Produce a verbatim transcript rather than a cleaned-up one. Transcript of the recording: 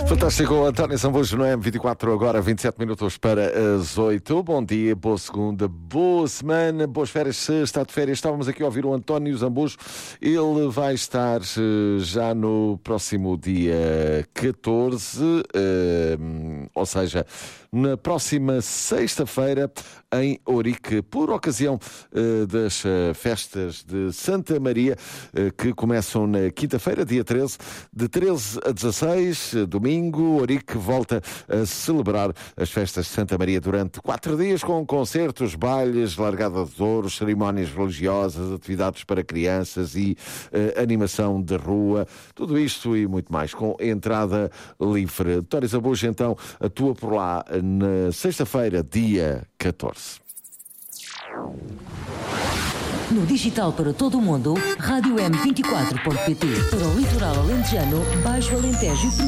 Fantástico, António Zambujo no M vinte e quatro, agora vinte e sete minutos para as oito. Bom dia, boa segunda, boa semana, boas férias, se está de férias. Estávamos aqui a ouvir o António Zambujo. Ele vai estar já no próximo dia catorze, ou seja, na próxima sexta-feira em Ourique, por ocasião uh, das uh, festas de Santa Maria, uh, que começam na quinta-feira, dia treze, de treze a dezasseis, uh, domingo. Ourique volta a celebrar as festas de Santa Maria durante quatro dias, com concertos, bailes, largada de ouros, cerimónias religiosas, atividades para crianças e uh, animação de rua, tudo isto e muito mais, com entrada livre. António Zambujo, então, atua por lá na sexta-feira, dia catorze. No digital para todo o mundo, rádio m vinte e quatro ponto pt. Para o litoral alentejano, Baixo Alentejo e